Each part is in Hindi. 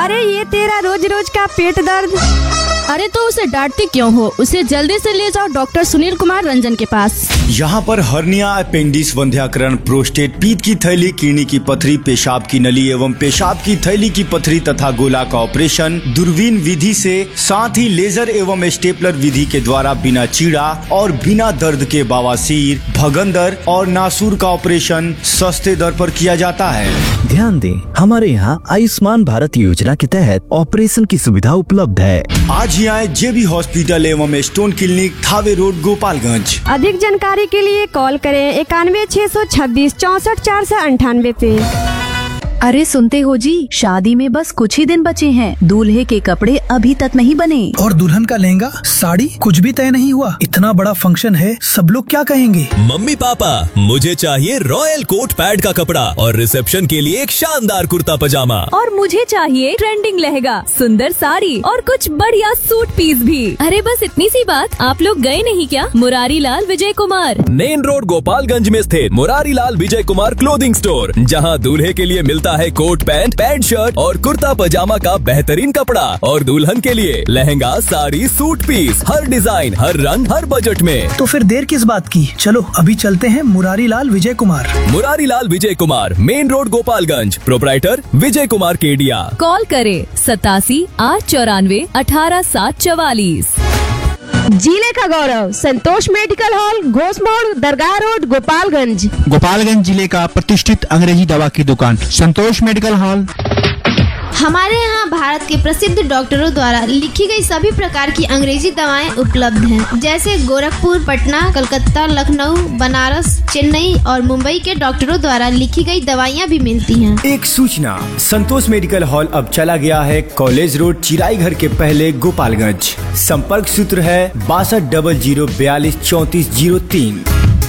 अरे ये तेरा रोज रोज का पेट दर्द। अरे तो उसे डांटती क्यों हो? उसे जल्दी से ले जाओ डॉक्टर सुनील कुमार रंजन के पास। यहाँ पर हर्निया, अपेंडिक्स, वंध्याकरण, प्रोस्टेट, पीत की थैली, किडनी की पथरी, पेशाब की नली एवं पेशाब की थैली की पथरी तथा गोला का ऑपरेशन दूरबीन विधि से, साथ ही लेजर एवं स्टेपलर विधि के द्वारा बिना चीड़ा और बिना दर्द के बवासीर, भगंदर और नासूर का ऑपरेशन सस्ते दर पर किया जाता है। ध्यान दें, हमारे यहाँ आयुष्मान भारत योजना के तहत ऑपरेशन की सुविधा उपलब्ध है। आज ही आए JB हॉस्पिटल एवं stone clinic, Thawe road, Gopalganj. अधिक जानकारी के लिए कॉल करें 91 626 64 498 पे। अरे सुनते हो जी, शादी में बस कुछ ही दिन बचे हैं। दूल्हे के कपड़े अभी तक नहीं बने और दुल्हन का लहंगा साड़ी कुछ भी तय नहीं हुआ। इतना बड़ा फंक्शन है, सब लोग क्या कहेंगे? मम्मी पापा, मुझे चाहिए रॉयल कोट पैड का कपड़ा और रिसेप्शन के लिए एक शानदार कुर्ता पजामा। और मुझे चाहिए ट्रेंडिंग लहंगा, सुंदर साड़ी और कुछ बढ़िया सूट पीस भी। अरे बस इतनी सी बात, आप लोग गए नहीं क्या मुरारी लाल विजय कुमार? मेन रोड गोपालगंज में स्थित मुरारी लाल विजय कुमार क्लोथिंग स्टोर, जहां दूल्हे के लिए मिलता है कोट पैंट, पैंट शर्ट और कुर्ता पजामा का बेहतरीन कपड़ा और दुल्हन के लिए लहंगा, साड़ी, सूट पीस, हर डिजाइन, हर रंग, हर बजट में। तो फिर देर किस बात की, चलो अभी चलते हैं Murari Lal Vijay Kumar. Murari Lal Vijay Kumar, main road Gopalganj, proprietor Vijay Kumar Kedia. Call करे 87 894 18 744। जिले का गौरव, संतोष मेडिकल हॉल, घोषमोड़, दरगाह रोड, गोपालगंज। गोपालगंज जिले का प्रतिष्ठित अंग्रेजी दवा की दुकान संतोष मेडिकल हॉल। हमारे यहाँ भारत के प्रसिद्ध डॉक्टरों द्वारा लिखी गई सभी प्रकार की अंग्रेजी दवाएं उपलब्ध हैं, जैसे गोरखपुर, पटना, कलकत्ता, लखनऊ, बनारस, चेन्नई और मुंबई के डॉक्टरों द्वारा लिखी गई दवाइयाँ भी मिलती हैं। एक सूचना, संतोष मेडिकल हॉल अब चला गया है कॉलेज रोड, चिराई घर के पहले, गोपालगंज। संपर्क सूत्र है 6200 42 34 03,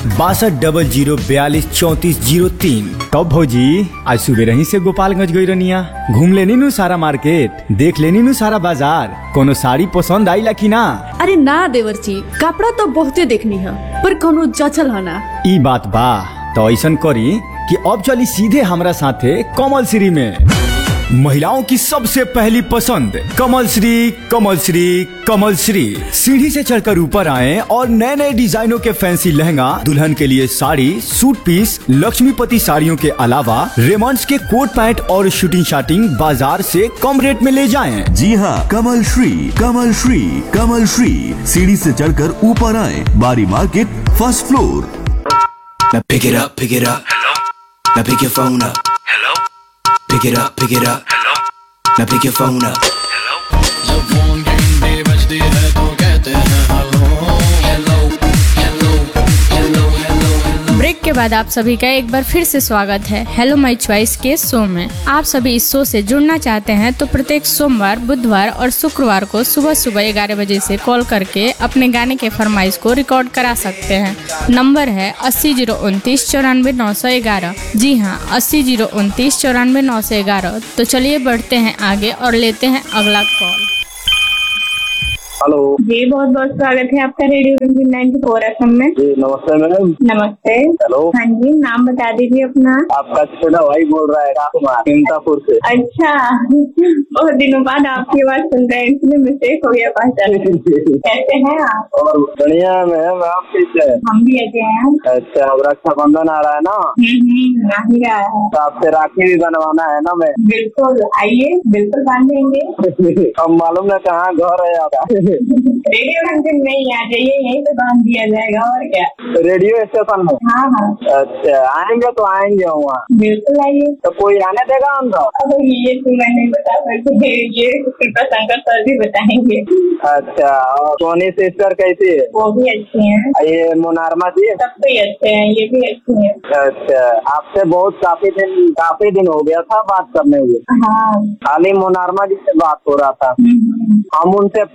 6200 42 34 03। तब भौजी आज सुबह रही से गोपालगंज गई रनिया, घूम लेनी नु सारा मार्केट, देख लेनी नु सारा बाजार, कोनो साड़ी पसंद आई ला की ना? अरे ना देवरची, कपड़ा तो बहुते देखनी है पर कोनो जचल है ना। ई बात बा, तो ऐसा करी कि अब चली सीधे हमरा साथे कमल श्री में। महिलाओं की सबसे पहली पसंद कमल श्री, कमल श्री, कमल श्री। सीढ़ी से चढ़कर ऊपर आए और नए नए डिजाइनों के फैंसी लहंगा, दुल्हन के लिए साड़ी, सूट पीस, लक्ष्मीपति साड़ियों के अलावा रेमंड्स के कोट पैंट और शूटिंग शाटिंग बाजार से कम रेट में ले जाएं। जी हाँ, कमल श्री, कमल श्री, कमल श्री। सीढ़ी से चढ़कर ऊपर आए, बारी market, first floor. Now pick it up, pick it up. Hello. Now pick your phone up. Hello. Pick it up, pick it up. Hello. Now pick your phone up. Hello. जब फोन घंटी बजती है तो कहते हैं hello, hello, hello, hello, hello. Break के बाद आप सभी का एक बार फिर से स्वागत है हेलो माय चॉइस के शो में। आप सभी इस शो से जुड़ना चाहते हैं तो प्रत्येक सोमवार, बुधवार और शुक्रवार को सुबह सुबह 11 बजे से कॉल करके अपने गाने के फरमाइश को रिकॉर्ड करा सकते हैं। नंबर है 80 029 94 911। जी हाँ, 80 029 94 911। तो चलिए बढ़ते हैं आगे और लेते हैं अगला कॉल। हेलो जी, बहुत बहुत स्वागत है आपका रेडियो रंगीन 94 FM में। जी नमस्ते मैडम। नमस्ते। हेलो। हाँ जी, नाम बता दीजिए अपना। आपका छोटा भाई बोल रहा है राजकुमार, चिंतापुर से। अच्छा, बहुत दिनों बाद आपकी आवाज सुन रहे हैं, इसलिए मिस्टेक हो गया पहचान। कैसे हैं आप? और बढ़िया मैम, आप कैसे हैं? हम भी अच्छे हैं। अच्छा, अब रक्षाबंधन आ रहा है ना? आ ही रहा है। तो आपसे राखी भी बनवाना है ना? मैं बिल्कुल, आइए, बिल्कुल बांध देंगे। अब मालूम है कहाँ घर है आपका? रेडियो रंगीन में ही आ जाइए, यहीं पे बांध दिया जाएगा। और क्या? रेडियो स्टेशन में? हाँ हाँ। अच्छा, आएंगे तो आएंगे वहाँ। बिल्कुल आइए। तो कोई आने देगा हमको? अब ये तो मैं नहीं बता सकती, ये कृपा शंकर सर भी बताएंगे। अच्छा, और सोनी सिस्टर कैसी है? वो भी अच्छी हैं। ये मोनारमा जी? सब तो अच्छे हैं, ये भी अच्छी हैं। अच्छा, आपसे बहुत काफी दिन हो गया था बात करने हुए। हाँ, खाली मोनारमा जी से बात हो रहा था। हम उनसे पूछ रहे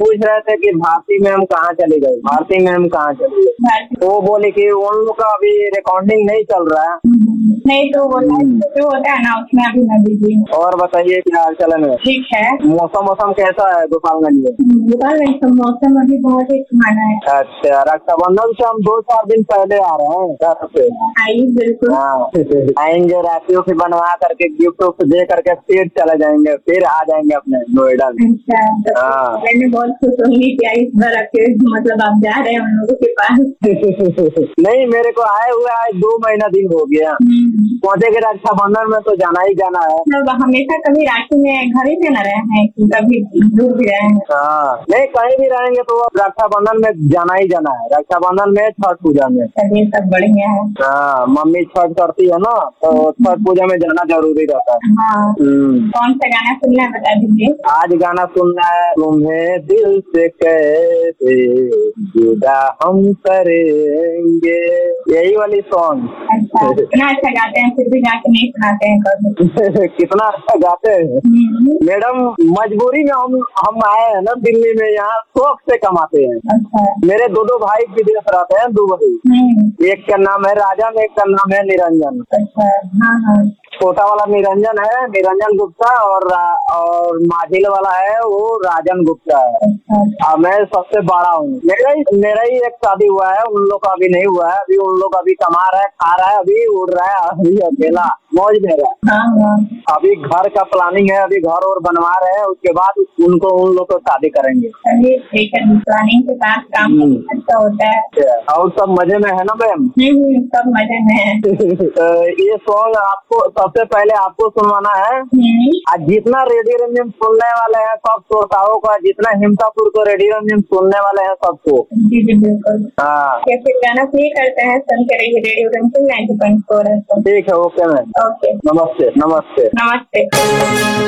थे कि भारती मैम कहाँ चली गई, भारती मैम कहाँ चली गई। वो बोले कि उन लोग का अभी रिकॉर्डिंग नहीं चल रहा है। नहीं तो वो जो होता है ना उसमें अभी न दीजिए। और बताइए क्या हाल चाल है? ठीक है। मौसम कैसा है गोपालगंज में? गोपालगंज का मौसम अभी बहुत ही सुहाना है। अच्छा, रक्षाबंधन से हम 2-4 दिन पहले आ रहे हैं घर पे। आइए बिल्कुल। हाँ आएंगे, राखियों से बनवा करके गिफ्ट दे करके फिर चले जाएंगे, फिर आ जाएंगे अपने नोएडा में। अच्छा हाँ मैंने बहुत खुश होंगी कि इस बार मतलब आप जा रहे हैं उन लोगों के पास। नहीं मेरे को आए हुए आज 2 महीना दिन हो गया। पहुँचे के रक्षाबंधन में तो जाना ही जाना है। तो हमेशा कभी राखी में घर ही में न रहे हैं कि कभी दूर भी रहे हैं? हाँ नहीं कहीं भी रहेंगे तो रक्षाबंधन में जाना ही जाना है। रक्षाबंधन में, छठ पूजा में। ये सब बढ़िया है। हाँ मम्मी छठ करती है ना तो छठ पूजा में जाना जरूरी रहता है। हाँ। कौन सा गाना सुनना है बता दीजिए। आज गाना सुनना है तुम्हें दिल से कैसे जुदा हम करेंगे, यही वाली सॉन्ग। अच्छा कितना अच्छा गाते हैं, फिर भी गा के नहीं सुनाते हैं कभी। कितना अच्छा गाते हैं मैडम। मजबूरी में हम आए हैं ना दिल्ली में, यहाँ शौक से कमाते हैं। अच्छा। मेरे 2 भाई विदेश रहते हैं, दुबई। एक का नाम है राजन, एक का नाम है निरंजन। अच्छा। हाँ। छोटा वाला निरंजन है, निरंजन गुप्ता, और माझिल वाला है वो राजन गुप्ता है। और मैं सबसे बड़ा हूँ। मेरा ही एक शादी हुआ है, उन लोग का अभी नहीं हुआ है। अभी उन लोग अभी कमा रहा है, खा रहा है, अभी उड़ रहा है, अभी अकेला मौज में रहा है। अभी घर का प्लानिंग है, अभी घर और बनवा रहे हैं, उसके बाद उन लोग को शादी करेंगे। प्लानिंग के साथ काम अच्छा होता है। और सब मजे में है ना मैम? सब मजे में है। ये सॉन्ग आपको सबसे पहले आपको सुनवाना है। आज जितना रेडियो रंजन सुनने वाले हैं सब श्रोताओं का, जितना हिमतापुर को रेडियो रंजन सुनने वाले हैं सबको। जी बिल्कुल। हाँ फिर गाना प्ले करते हैं, सुनते रहिए रेडियो रंजन 90.4। ठीक है, ओके मैम। ओके नमस्ते। नमस्ते।